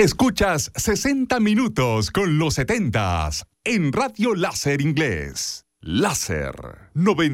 Escuchas 60 minutos con los 70s en Radio Láser Inglés. Láser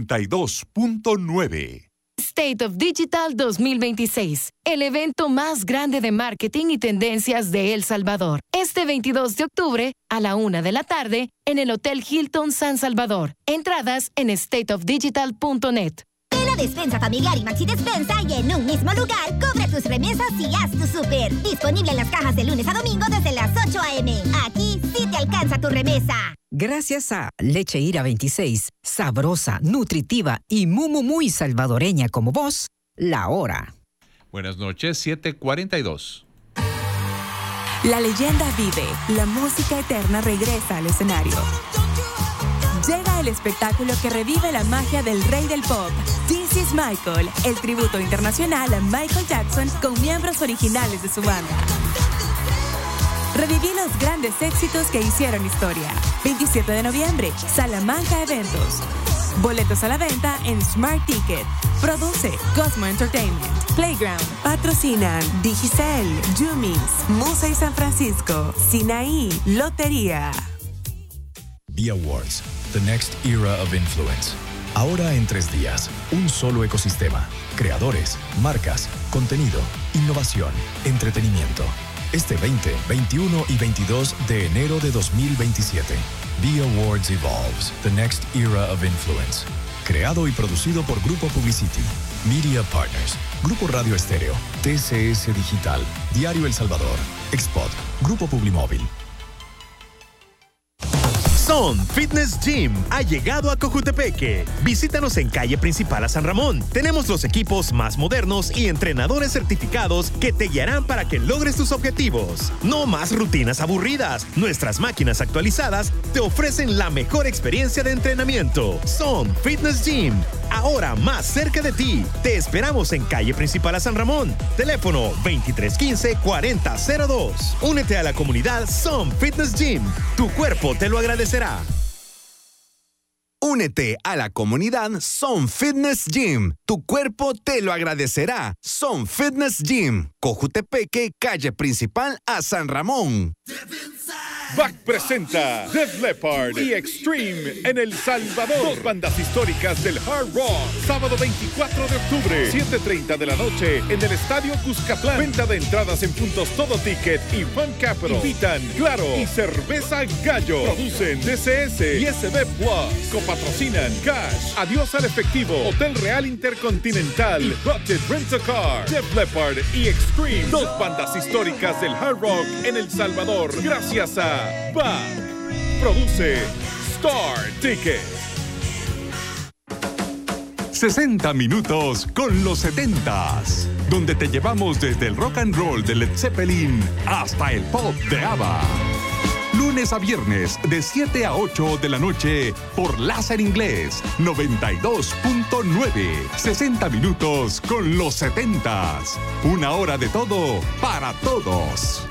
92.9. State of Digital 2026, el evento más grande de marketing y tendencias de El Salvador. Este 22 de octubre a la 1 de la tarde en el Hotel Hilton San Salvador. Entradas en stateofdigital.net. La despensa familiar y Maxi Despensa y en un mismo lugar, cobra tus remesas y haz tu súper. Disponible en las cajas de lunes a domingo desde las 8 a.m. Aquí sí te alcanza tu remesa. Gracias a Leche Ira 26, sabrosa, nutritiva y muy salvadoreña como vos, la hora. Buenas noches, 7:42. La leyenda vive, la música eterna regresa al escenario. Llega el espectáculo que revive la magia del rey del pop. This is Michael, el tributo internacional a Michael Jackson con miembros originales de su banda. Reviví los grandes éxitos que hicieron historia. 27 de noviembre, Salamanca Eventos. Boletos a la venta en Smart Ticket. Produce Cosmo Entertainment. Playground. Patrocinan Digicel, Jumis, Musa y San Francisco, Sinaí, Lotería. B-Awards, The Next Era of Influence. Ahora en 3 días, un solo ecosistema. Creadores, marcas, contenido, innovación, entretenimiento. Este 20, 21 y 22 de enero de 2027. B-Awards Evolves, The Next Era of Influence. Creado y producido por Grupo Publicity, Media Partners, Grupo Radio Estéreo, TCS Digital, Diario El Salvador, Expod, Grupo Publimóvil. Son Fitness Gym ha llegado a Cojutepeque. Visítanos en calle principal a San Ramón. Tenemos los equipos más modernos y entrenadores certificados que te guiarán para que logres tus objetivos. No más rutinas aburridas. Nuestras máquinas actualizadas te ofrecen la mejor experiencia de entrenamiento. Son Fitness Gym, ahora más cerca de ti. Te esperamos en calle principal a San Ramón. Teléfono 2315-4002. Únete a la comunidad Son Fitness Gym. Tu cuerpo te lo agradecerá. Únete a la comunidad Son Fitness Gym. Tu cuerpo te lo agradecerá. Son Fitness Gym. Cojutepeque, calle principal a San Ramón. BAC presenta Def Leppard y Extreme en El Salvador. 2 bandas históricas del hard rock. Sábado 24 de octubre, 7:30 de la noche en el Estadio Cuscatlán. Venta de entradas en puntos Todo Ticket y Fun Capital. Invitan Claro y Cerveza Gallo. Producen DCS y SB Plus. Copatrocinan Cash, Adiós al Efectivo, Hotel Real Intercontinental y Budget Rent a Car. Def Leppard y Extreme, 2 bandas históricas del hard rock en El Salvador. Gracias a BAC. Produce Star Ticket. 60 minutos con los 70s, donde te llevamos desde el rock and roll de Led Zeppelin hasta el pop de ABBA. Lunes a viernes de 7 a 8 de la noche por Láser Inglés 92.9. 60 minutos con los 70s. Una hora de todo para todos.